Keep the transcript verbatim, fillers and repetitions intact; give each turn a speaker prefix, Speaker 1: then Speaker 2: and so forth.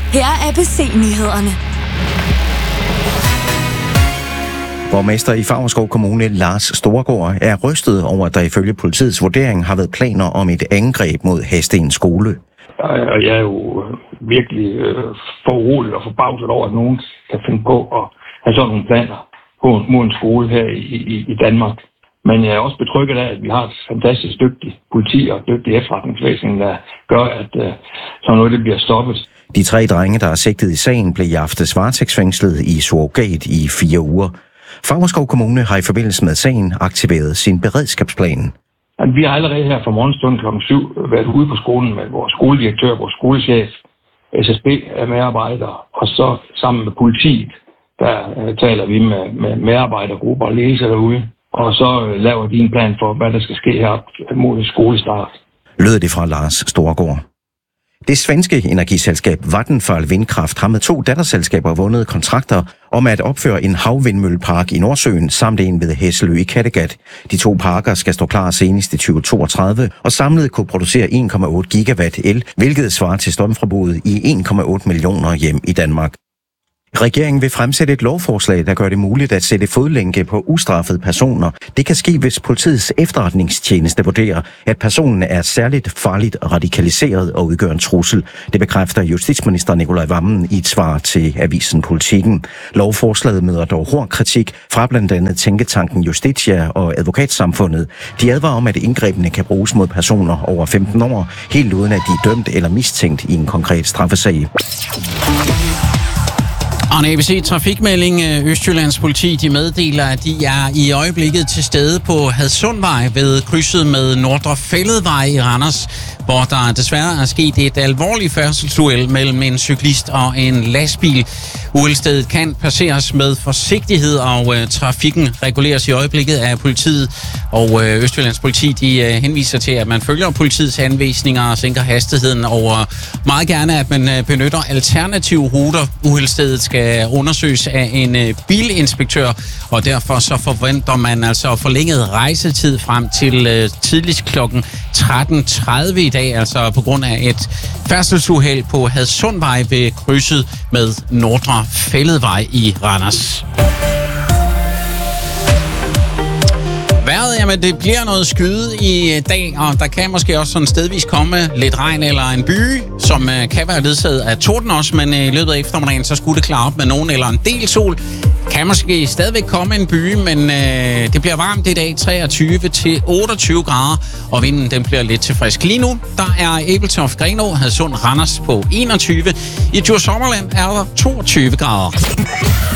Speaker 1: Her er A B C-nyhederne.
Speaker 2: Borgmester i Favrskov Kommune, Lars Storgaard, er rystet over, at der ifølge politiets vurdering har været planer om et angreb mod Hadsten skole.
Speaker 3: Og jeg er jo virkelig foruroliget og forbavset over, at nogen kan finde på at have sådan nogle planer mod en skole her i, i, i Danmark. Men jeg er også betrygget af, at vi har et fantastisk dygtigt politi og dygtigt efterretningsvæsen, der gør, at uh, sådan noget det bliver stoppet.
Speaker 2: De tre drenge, der er sigtet i sagen, blev i aftes varetægtsfængslet i surrogat i fire uger. Favrskov Kommune har i forbindelse med sagen aktiveret sin beredskabsplan.
Speaker 3: Vi har allerede her fra morgenstunden klokken syv været ude på skolen med vores skoledirektør, vores skolechef, S S B-medarbejdere, og så sammen med politiet, der uh, taler vi med, med medarbejdergrupper og ledelse derude. Og så laver de en plan for, hvad der skal ske her mod skolestart.
Speaker 2: Lød det fra Lars Storgaard. Det svenske energiselskab Vattenfall Vindkraft har med to datterselskaber vundet kontrakter om at opføre en havvindmøllepark i Nordsøen samt en ved Hesselø i Kattegat. De to parker skal stå klar senest i tyve toogtredive og samlet kunne producere en komma otte gigawatt el, hvilket svarer til strømforbruget i en komma otte millioner hjem i Danmark. Regeringen vil fremsætte et lovforslag, der gør det muligt at sætte fodlænke på ustraffede personer. Det kan ske, hvis politiets efterretningstjeneste vurderer, at personen er særligt farligt radikaliseret og udgør en trussel. Det bekræfter justitsminister Nicolai Wammen i et svar til avisen Politiken. Lovforslaget møder dog hård kritik fra blandt andet tænketanken Justitia og advokatsamfundet. De advarer om, at indgrebene kan bruges mod personer over femten år, helt uden at de er dømt eller mistænkt i en konkret straffesag.
Speaker 4: Og en A B C trafikmelding. Østjyllands politi de meddeler, at de er i øjeblikket til stede på Hadsundvej ved krydset med Nordre Fælledvej i Randers, hvor der desværre er sket et alvorligt færdselsuheld mellem en cyklist og en lastbil. Uheldsstedet kan passeres med forsigtighed, og øh, trafikken reguleres i øjeblikket af politiet. Og øh, Østjyllands politi de øh, henviser til, at man følger politiets anvisninger og sænker hastigheden, og meget gerne, at man øh, benytter alternative ruter. Uheldsstedet skal undersøges af en øh, bilinspektør, og derfor så forventer man altså forlænget rejsetid frem til øh, tidligst klokken tretten tredive i dag, altså på grund af et færdselsuheld på Hadsundvej ved krydset med Nordre Fælledvej i Randers. Vejret, jamen det bliver noget skyde i dag, og der kan måske også sådan stedvis komme lidt regn eller en byge, som uh, kan være ledsaget af torden også, men uh, i løbet af eftermiddagen, så skulle det klare op med nogen eller en del sol. Kan måske stadigvæk komme en byge, men uh, det bliver varmt i dag, treogtyve til otteogtyve grader, og vinden den bliver lidt til frisk. Lige nu, der er Ebeltoft, Grenaa, Hadsund, Randers på enogtyve. I Djursommerland er der toogtyve grader.